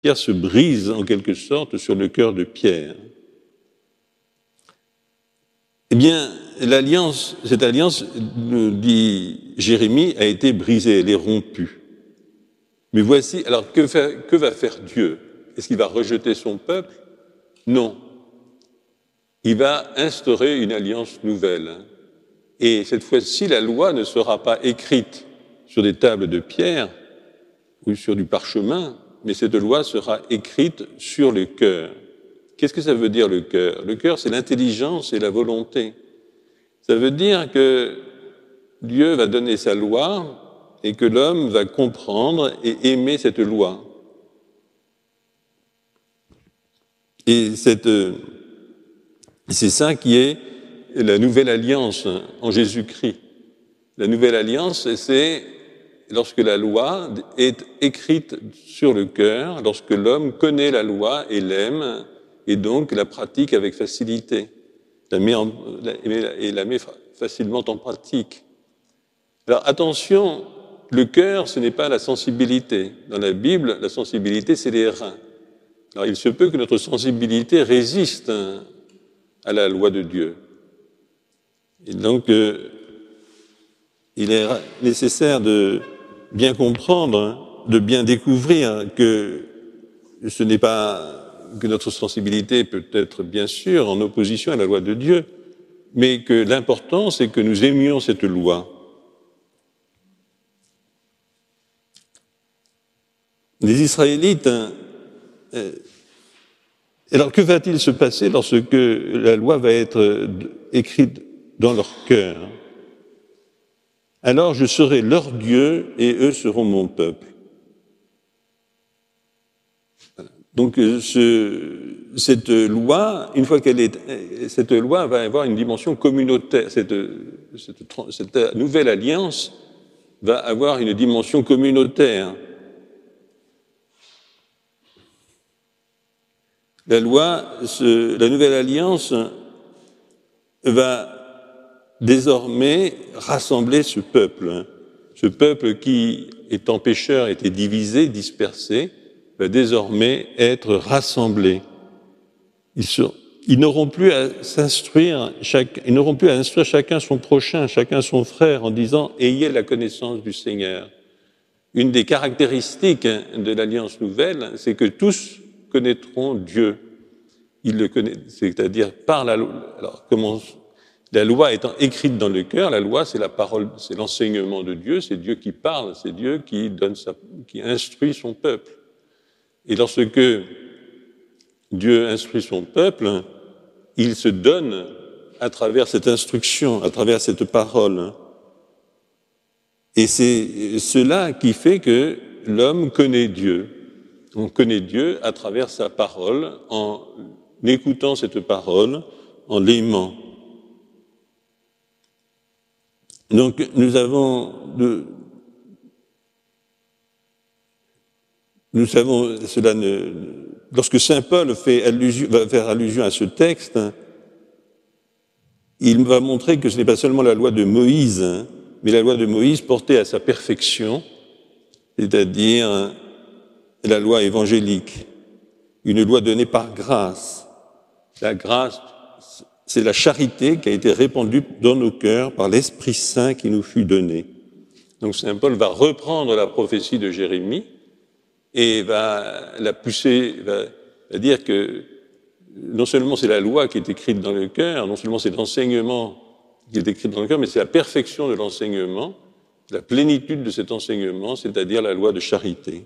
Pierre se brise en quelque sorte sur le cœur de Pierre. Eh bien, cette alliance, dit Jérémie, a été brisée, elle est rompue. Mais voici, alors que va faire Dieu? Est-ce qu'il va rejeter son peuple? Non. Il va instaurer une alliance nouvelle. Et cette fois-ci, la loi ne sera pas écrite sur des tables de pierre ou sur du parchemin, mais cette loi sera écrite sur le cœur. Qu'est-ce que ça veut dire le cœur? Le cœur, c'est l'intelligence et la volonté. Ça veut dire que Dieu va donner sa loi et que l'homme va comprendre et aimer cette loi. Et c'est ça qui est la nouvelle alliance en Jésus-Christ. La nouvelle alliance, c'est lorsque la loi est écrite sur le cœur, lorsque l'homme connaît la loi et l'aime, et donc la pratique avec facilité, la met facilement en pratique. Alors attention, le cœur, ce n'est pas la sensibilité. Dans la Bible, la sensibilité, c'est les reins. Alors il se peut que notre sensibilité résiste à la loi de Dieu. Et donc, il est nécessaire de bien comprendre, de bien découvrir que ce n'est pas que notre sensibilité peut être bien sûr en opposition à la loi de Dieu, mais que l'important, c'est que nous aimions cette loi. Les Israélites, alors que va-t-il se passer lorsque la loi va être écrite dans leur cœur? Alors je serai leur Dieu et eux seront mon peuple. Donc cette loi, une fois cette loi va avoir une dimension communautaire. Cette nouvelle alliance va avoir une dimension communautaire. La nouvelle alliance va désormais rassembler ce peuple qui, étant pécheur, était divisé, dispersé, va désormais être rassemblé. Ils n'auront plus à instruire chacun son prochain, chacun son frère, en disant « ayez la connaissance du Seigneur ». Une des caractéristiques de l'Alliance nouvelle, c'est que tous connaîtront Dieu. Ils le connaissent, c'est-à-dire par la loi. Alors, la loi étant écrite dans le cœur, la loi, c'est la parole, c'est l'enseignement de Dieu, c'est Dieu qui parle, c'est Dieu qui instruit son peuple. Et lorsque Dieu instruit son peuple, il se donne à travers cette instruction, à travers cette parole. Et c'est cela qui fait que l'homme connaît Dieu. On connaît Dieu à travers sa parole, en écoutant cette parole, en l'aimant. Donc nous savons, cela lorsque saint Paul va faire allusion à ce texte, il va montrer que ce n'est pas seulement la loi de Moïse, mais la loi de Moïse portée à sa perfection, c'est-à-dire la loi évangélique, une loi donnée par grâce. La grâce, c'est la charité qui a été répandue dans nos cœurs par l'Esprit Saint qui nous fut donné. Donc saint Paul va reprendre la prophétie de Jérémie et va la pousser, va dire que non seulement c'est la loi qui est écrite dans le cœur, non seulement c'est l'enseignement qui est écrit dans le cœur, mais c'est la perfection de l'enseignement, la plénitude de cet enseignement, c'est-à-dire la loi de charité.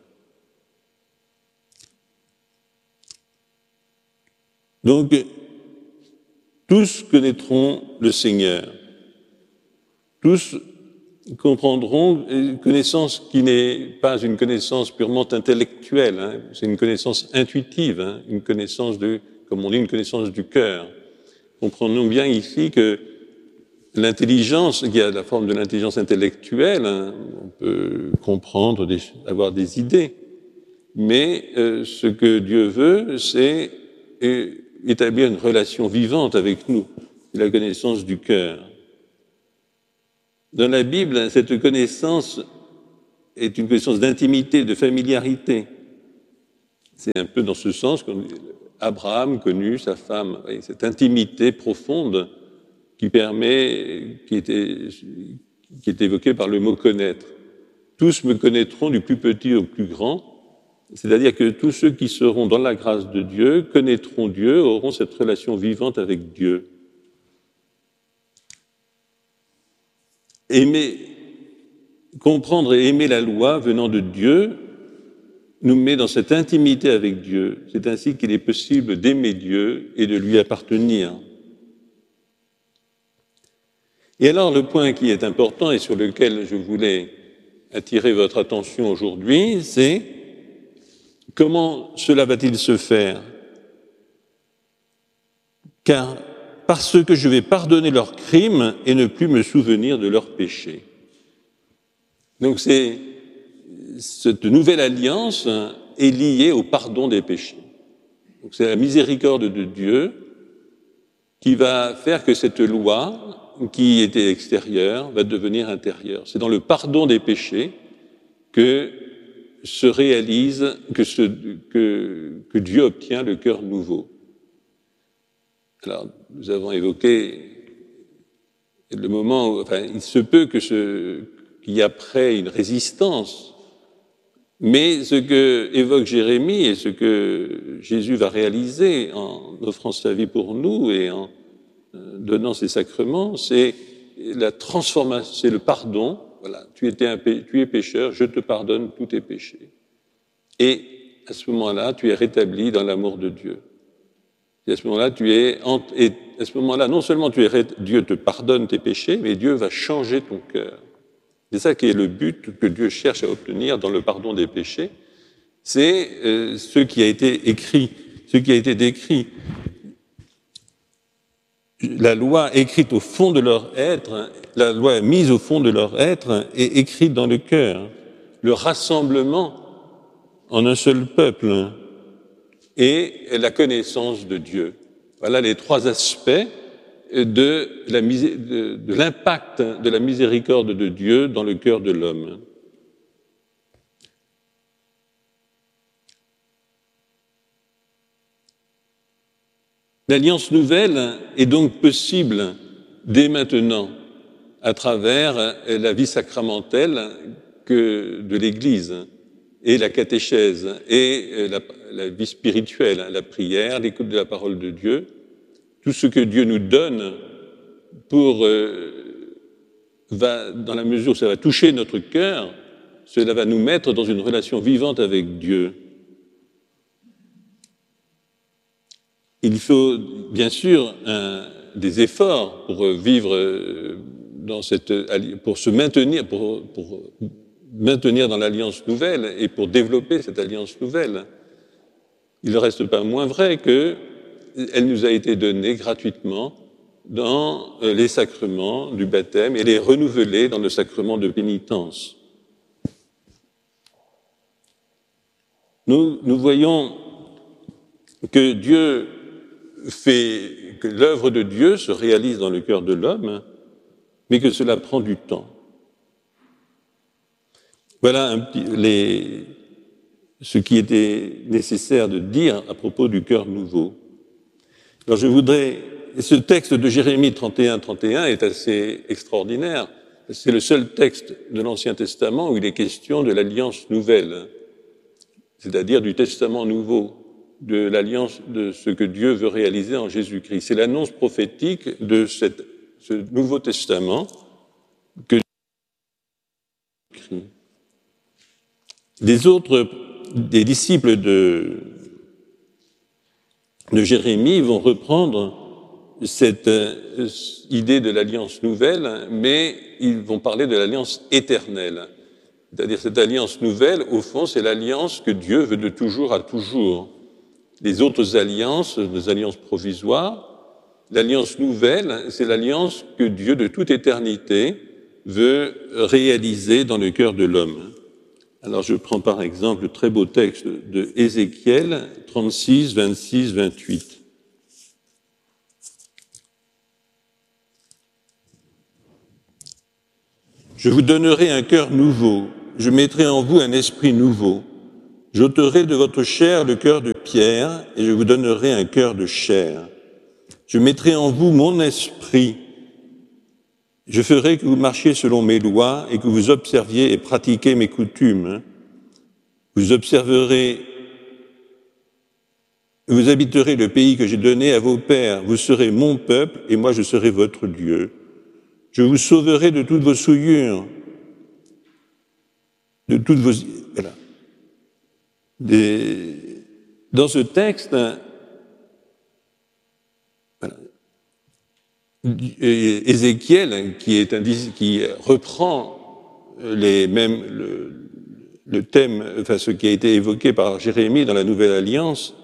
Donc, tous connaîtront le Seigneur. Tous comprendront une connaissance qui n'est pas une connaissance purement intellectuelle, c'est une connaissance intuitive, une connaissance comme on dit, une connaissance du cœur. Comprenons bien ici que l'intelligence, qui a la forme de l'intelligence intellectuelle, on peut comprendre, avoir des idées, mais ce que Dieu veut, c'est établir une relation vivante avec nous, la connaissance du cœur. Dans la Bible, cette connaissance est une connaissance d'intimité, de familiarité. C'est un peu dans ce sens qu'Abraham connut sa femme, cette intimité profonde qui est évoquée par le mot connaître. Tous me connaîtront du plus petit au plus grand, c'est-à-dire que tous ceux qui seront dans la grâce de Dieu connaîtront Dieu, auront cette relation vivante avec Dieu. Comprendre et aimer la loi venant de Dieu nous met dans cette intimité avec Dieu. C'est ainsi qu'il est possible d'aimer Dieu et de lui appartenir. Et alors, le point qui est important et sur lequel je voulais attirer votre attention aujourd'hui, c'est comment cela va-t-il se faire? Car parce que je vais pardonner leurs crimes et ne plus me souvenir de leurs péchés. Donc cette nouvelle alliance est liée au pardon des péchés. Donc c'est la miséricorde de Dieu qui va faire que cette loi, qui était extérieure, va devenir intérieure. C'est dans le pardon des péchés que se réalise, que Dieu obtient le cœur nouveau. Alors, nous avons évoqué le moment où, il se peut qu'il y ait après une résistance, mais ce que évoque Jérémie et ce que Jésus va réaliser en offrant sa vie pour nous et en donnant ses sacrements, c'est la transformation, c'est le pardon. Voilà, tu es pécheur, je te pardonne tous tes péchés. Et à ce moment-là, tu es rétabli dans l'amour de Dieu. Et à ce moment-là, non seulement Dieu te pardonne tes péchés, mais Dieu va changer ton cœur. C'est ça qui est le but que Dieu cherche à obtenir dans le pardon des péchés. C'est ce qui a été écrit, ce qui a été décrit. La loi écrite au fond de leur être, la loi mise au fond de leur être est écrite dans le cœur. Le rassemblement en un seul peuple et la connaissance de Dieu. Voilà les trois aspects de l'impact de la miséricorde de Dieu dans le cœur de l'homme. L'alliance nouvelle est donc possible dès maintenant à travers la vie sacramentelle de l'Église et la catéchèse et la vie spirituelle, la prière, l'écoute de la parole de Dieu. Tout ce que Dieu nous donne dans la mesure où ça va toucher notre cœur, cela va nous mettre dans une relation vivante avec Dieu. Il faut bien sûr des efforts pour vivre pour se maintenir, pour maintenir dans l'alliance nouvelle et pour développer cette alliance nouvelle. Il ne reste pas moins vrai qu'elle nous a été donnée gratuitement dans les sacrements du baptême et elle est renouvelée dans le sacrement de pénitence. Nous voyons que que l'œuvre de Dieu se réalise dans le cœur de l'homme, mais que cela prend du temps. Voilà ce qui était nécessaire de dire à propos du cœur nouveau. Alors ce texte de Jérémie 31 est assez extraordinaire. C'est le seul texte de l'Ancien Testament où il est question de l'alliance nouvelle, c'est-à-dire du Testament nouveau, de l'alliance de ce que Dieu veut réaliser en Jésus-Christ. C'est l'annonce prophétique de ce Nouveau Testament que Dieu écrit. Des disciples de Jérémie vont reprendre cette idée de l'alliance nouvelle, mais ils vont parler de l'alliance éternelle. C'est-à-dire cette alliance nouvelle, au fond, c'est l'alliance que Dieu veut de toujours à toujours. Les autres alliances, des alliances provisoires, l'alliance nouvelle, c'est l'alliance que Dieu de toute éternité veut réaliser dans le cœur de l'homme. Alors je prends par exemple le très beau texte de Ézéchiel 36, 26, 28. Je vous donnerai un cœur nouveau, je mettrai en vous un esprit nouveau. J'ôterai de votre chair le cœur de pierre et je vous donnerai un cœur de chair. Je mettrai en vous mon esprit. Je ferai que vous marchiez selon mes lois et que vous observiez et pratiquiez mes coutumes. Vous observerez, vous habiterez le pays que j'ai donné à vos pères. Vous serez mon peuple et moi je serai votre Dieu. Je vous sauverai de toutes vos souillures, de toutes vos... Voilà. Dans ce texte, voilà, Ézéchiel, qui reprend le thème, enfin ce qui a été évoqué par Jérémie dans la Nouvelle Alliance,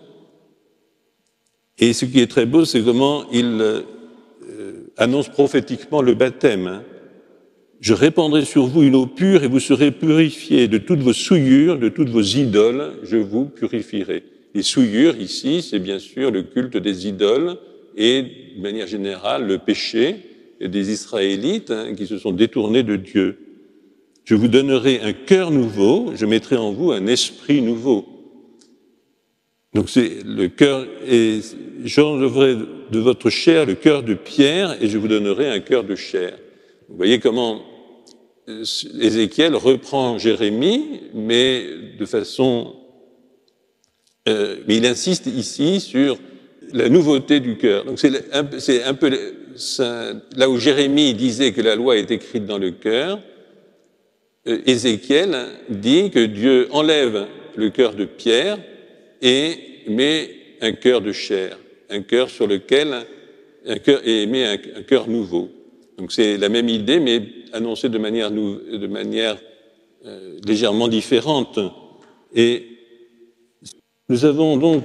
et ce qui est très beau, c'est comment il annonce prophétiquement le baptême. Je répandrai sur vous une eau pure et vous serez purifiés de toutes vos souillures, de toutes vos idoles, je vous purifierai. Les souillures ici, c'est bien sûr le culte des idoles et, de manière générale, le péché des Israélites qui se sont détournés de Dieu. Je vous donnerai un cœur nouveau, je mettrai en vous un esprit nouveau. Donc c'est le cœur, et j'enlèverai de votre chair le cœur de pierre et je vous donnerai un cœur de chair. Vous voyez comment Ézéchiel reprend Jérémie, mais de façon... mais il insiste ici sur la nouveauté du cœur. Donc c'est un peu là où Jérémie disait que la loi est écrite dans le cœur, Ézéchiel dit que Dieu enlève le cœur de pierre et met un cœur de chair, un cœur sur lequel et met un cœur nouveau. Donc c'est la même idée, mais annoncée de manière légèrement différente. Et nous avons donc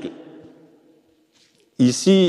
ici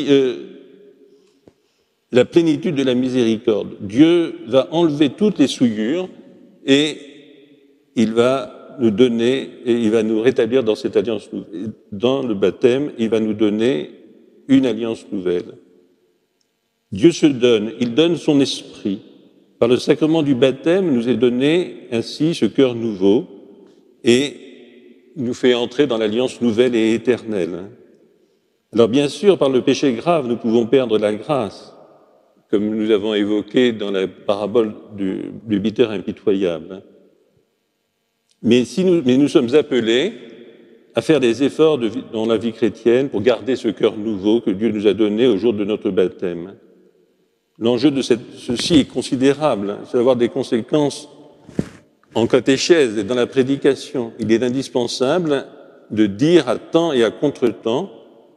la plénitude de la miséricorde. Dieu va enlever toutes les souillures et il va nous donner, et il va nous rétablir dans cette alliance nouvelle. Dans le baptême, il va nous donner une alliance nouvelle. Dieu se donne, il donne son esprit. Par le sacrement du baptême, nous est donné ainsi ce cœur nouveau et nous fait entrer dans l'alliance nouvelle et éternelle. Alors bien sûr, par le péché grave, nous pouvons perdre la grâce, comme nous avons évoqué dans la parabole du biteur impitoyable. Mais nous sommes appelés à faire des efforts dans la vie chrétienne pour garder ce cœur nouveau que Dieu nous a donné au jour de notre baptême. L'enjeu de ceci est considérable, c'est d'avoir des conséquences en catéchèse et dans la prédication. Il est indispensable de dire à temps et à contre-temps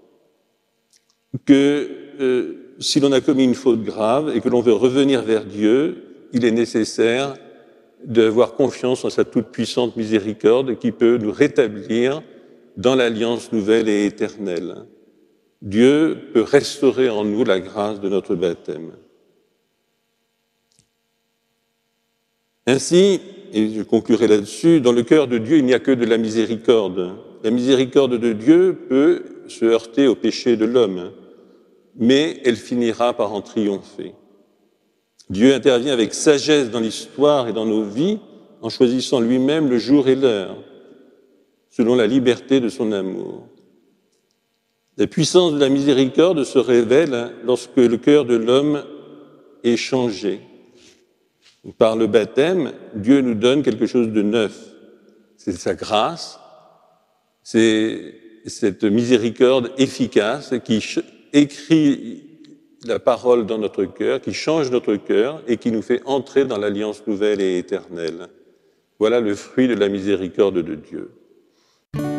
que si l'on a commis une faute grave et que l'on veut revenir vers Dieu, il est nécessaire d'avoir confiance en sa toute-puissante miséricorde qui peut nous rétablir dans l'alliance nouvelle et éternelle. Dieu peut restaurer en nous la grâce de notre baptême. Ainsi, et je conclurai là-dessus, dans le cœur de Dieu, il n'y a que de la miséricorde. La miséricorde de Dieu peut se heurter au péché de l'homme, mais elle finira par en triompher. Dieu intervient avec sagesse dans l'histoire et dans nos vies en choisissant lui-même le jour et l'heure, selon la liberté de son amour. La puissance de la miséricorde se révèle lorsque le cœur de l'homme est changé. Par le baptême, Dieu nous donne quelque chose de neuf. C'est sa grâce, c'est cette miséricorde efficace qui écrit la parole dans notre cœur, qui change notre cœur et qui nous fait entrer dans l'alliance nouvelle et éternelle. Voilà le fruit de la miséricorde de Dieu.